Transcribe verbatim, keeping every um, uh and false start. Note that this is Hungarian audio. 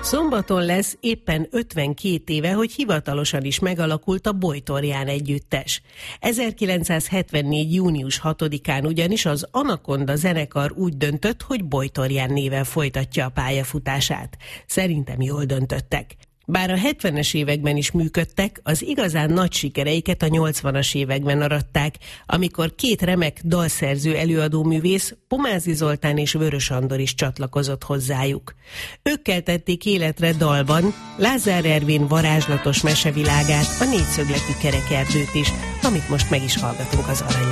Szombaton lesz éppen ötvenkét éve, hogy hivatalosan is megalakult a Bojtorján együttes. ezerkilencszázhetvennégy. június hatodikán ugyanis az Anakonda zenekar úgy döntött, hogy Bojtorján néven folytatja a pályafutását. Szerintem jól döntöttek. Bár a hetvenes években is működtek, az igazán nagy sikereiket a nyolcvanas években aratták, amikor két remek dalszerző előadóművész, Pomázi Zoltán és Vörös Andor is csatlakozott hozzájuk. Ők keltették életre dalban Lázár Ervin varázslatos mesevilágát, a négyszögletű kerekerdőt is, amit most meg is hallgatunk az Arany